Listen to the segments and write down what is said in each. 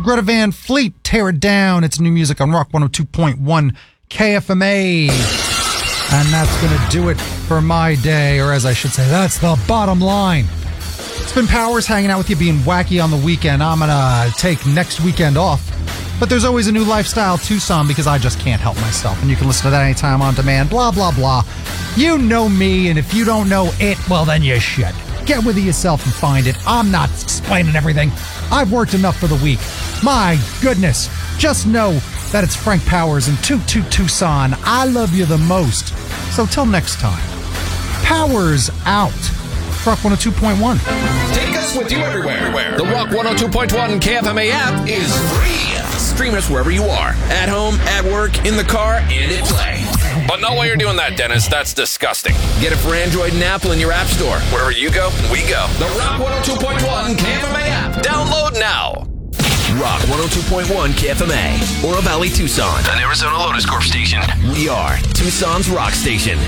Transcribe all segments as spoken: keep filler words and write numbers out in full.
Greta Van Fleet, Tear It Down. It's new music on Rock one oh two point one K F M A. And that's going to do it for my day, or as I should say, that's the bottom line. It's been Powers hanging out with you, being wacky on the weekend. I'm going to take next weekend off. But there's always a new Lifestyle Tucson because I just can't help myself. And you can listen to that anytime on demand, blah, blah, blah. You know me, and if you don't know it, well, then you should. Get with it yourself and find it. I'm not explaining everything. I've worked enough for the week. My goodness. Just know that it's Frank Powers and Toot Toot Tucson. I love you the most. So till next time, Powers out. Rock one oh two point one. Take us with you everywhere. The Rock one oh two point one K F M A app is free. Stream us wherever you are. At home, at work, in the car, and at play. But not while you're doing that, Dennis. That's disgusting. Get it for Android and Apple in your app store. Wherever you go, we go. The Rock one oh two point one K F M A app. Download now. Rock one oh two point one K F M A. Oro Valley, Tucson. An Arizona Lotus Corp station. We are Tucson's rock station.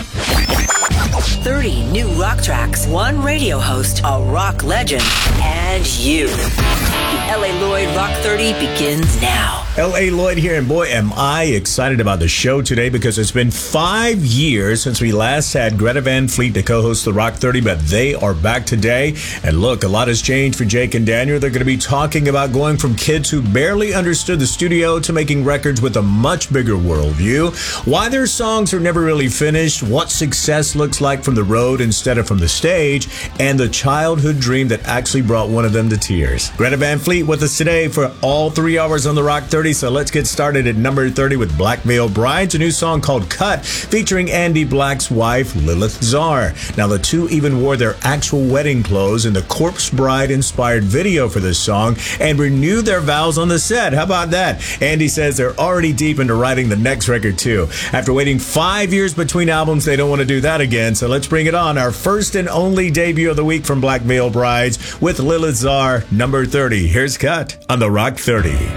thirty new rock tracks, one radio host, a rock legend, and you. The L A. Lloyd Rock thirty begins now. L A. Lloyd here, and boy, am I excited about the show today because it's been five years since we last had Greta Van Fleet to co-host the Rock thirty, but they are back today. And look, a lot has changed for Jake and Daniel. They're going to be talking about going from kids who barely understood the studio to making records with a much bigger worldview, why their songs are never really finished, what success looks like from the road instead of from the stage, and the childhood dream that actually brought one of them to tears. Greta Van Fleet with us today for all three hours on the Rock thirty. So let's get started at number thirty with Black Veil Brides, a new song called Cut, featuring Andy Black's wife, Lilith Czar. Now, the two even wore their actual wedding clothes in the Corpse Bride-inspired video for this song and renewed their vows on the set. How about that? Andy says they're already deep into writing the next record, too. After waiting five years between albums, they don't want to do that again. So let's bring it on. Our first and only debut of the week from Black Veil Brides with Lilith Czar, number thirty. Here's Cut on the Rock thirty.